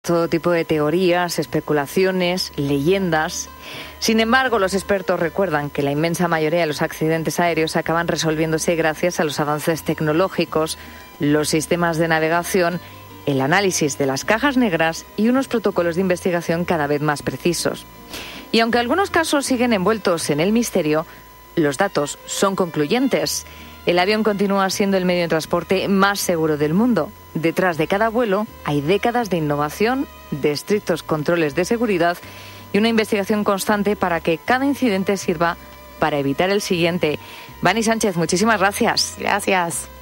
todo tipo de teorías, especulaciones, leyendas. Sin embargo, los expertos recuerdan que la inmensa mayoría de los accidentes aéreos acaban resolviéndose gracias a los avances tecnológicos, los sistemas de navegación, el análisis de las cajas negras y unos protocolos de investigación cada vez más precisos. Y aunque algunos casos siguen envueltos en el misterio, los datos son concluyentes. El avión continúa siendo el medio de transporte más seguro del mundo. Detrás de cada vuelo hay décadas de innovación, de estrictos controles de seguridad y una investigación constante para que cada incidente sirva para evitar el siguiente. Vani Sánchez, muchísimas gracias. Gracias.